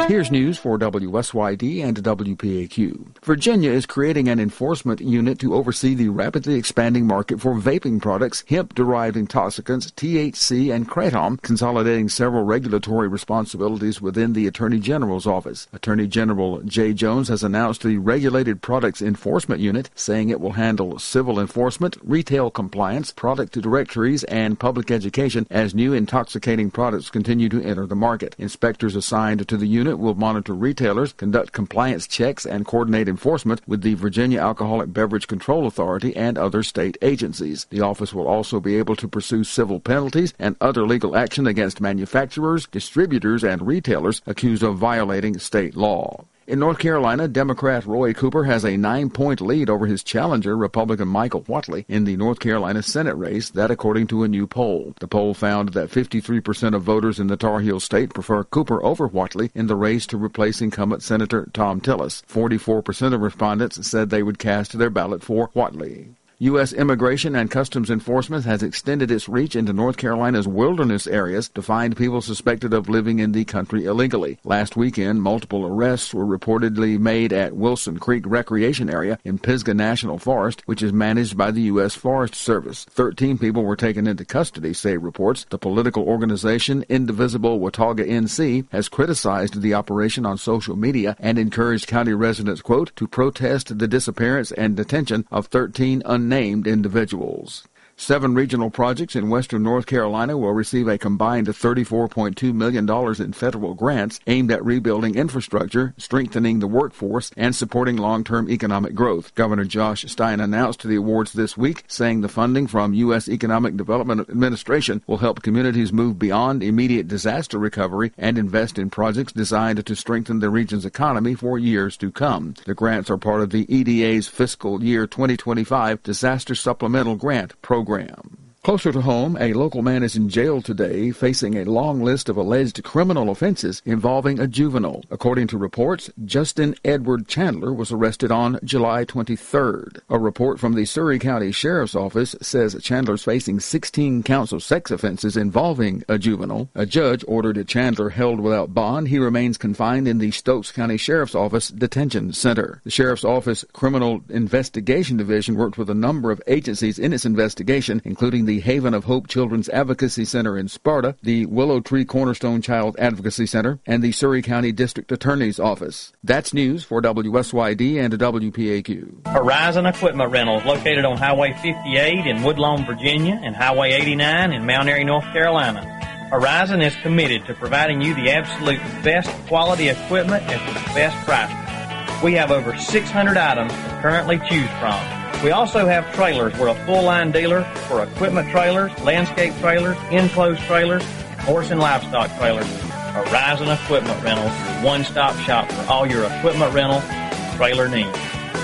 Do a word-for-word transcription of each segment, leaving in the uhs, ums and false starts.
Here's news for W S Y D and W P A Q. Virginia is creating an enforcement unit to oversee the rapidly expanding market for vaping products, hemp-derived intoxicants, T H C, and kratom, consolidating several regulatory responsibilities within the Attorney General's office. Attorney General Jay Jones has announced the Regulated Products Enforcement Unit, saying it will handle civil enforcement, retail compliance, product directories, and public education as new intoxicating products continue to enter the market. Inspectors assigned to the unit will monitor retailers, conduct compliance checks, and coordinate enforcement with the Virginia Alcoholic Beverage Control Authority and other state agencies. The office will also be able to pursue civil penalties and other legal action against manufacturers, distributors, and retailers accused of violating state law. In North Carolina, Democrat Roy Cooper has a nine-point lead over his challenger, Republican Michael Whatley, in the North Carolina Senate race, that according to a new poll. The poll found that fifty-three percent of voters in the Tar Heel state prefer Cooper over Whatley in the race to replace incumbent Senator Tom Tillis. forty-four percent of respondents said they would cast their ballot for Whatley. U S Immigration and Customs Enforcement has extended its reach into North Carolina's wilderness areas to find people suspected of living in the country illegally. Last weekend, multiple arrests were reportedly made at Wilson Creek Recreation Area in Pisgah National Forest, which is managed by the U S Forest Service. Thirteen people were taken into custody, say reports. The political organization Indivisible Watauga N C has criticized the operation on social media and encouraged county residents, quote, to protest the disappearance and detention of thirteen unnamed named individuals. Seven regional projects in western North Carolina will receive a combined thirty-four point two million dollars in federal grants aimed at rebuilding infrastructure, strengthening the workforce, and supporting long-term economic growth. Governor Josh Stein announced the awards this week, saying the funding from U S Economic Development Administration will help communities move beyond immediate disaster recovery and invest in projects designed to strengthen the region's economy for years to come. The grants are part of the E D A's fiscal year twenty twenty-five Disaster Supplemental Grant Program. Closer to home, a local man is in jail today facing a long list of alleged criminal offenses involving a juvenile. According to reports, Justin Edward Chandler was arrested on July twenty-third. A report from the Surry County Sheriff's Office says Chandler's facing sixteen counts of sex offenses involving a juvenile. A judge ordered Chandler held without bond. He remains confined in the Stokes County Sheriff's Office Detention Center. The Sheriff's Office Criminal Investigation Division worked with a number of agencies in its investigation, including the Haven of Hope Children's Advocacy Center in Sparta, the Willow Tree Cornerstone Child Advocacy Center, and the Surry County District Attorney's Office. That's news for W S Y D and W P A Q. Horizon Equipment Rentals, located on Highway fifty-eight in Woodlawn, Virginia, and Highway eighty-nine in Mount Airy, North Carolina. Horizon is committed to providing you the absolute best quality equipment at the best price. We have over six hundred items to currently choose from. We also have trailers. We're a full-line dealer for equipment trailers, landscape trailers, enclosed trailers, and horse and livestock trailers. Horizon Equipment Rentals, your one-stop shop for all your equipment rental and trailer needs.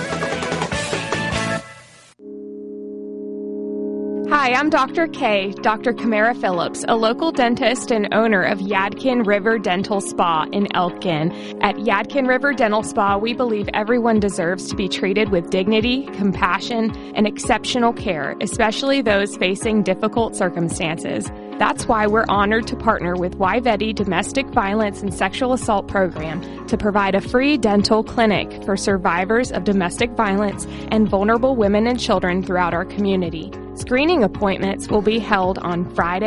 Hi, I'm Doctor K, Doctor Camara Phillips, a local dentist and owner of Yadkin River Dental Spa in Elkin. At Yadkin River Dental Spa, we believe everyone deserves to be treated with dignity, compassion, and exceptional care, especially those facing difficult circumstances. That's why we're honored to partner with Wyvetti Domestic Violence and Sexual Assault Program to provide a free dental clinic for survivors of domestic violence and vulnerable women and children throughout our community. Screening appointments will be held on Friday,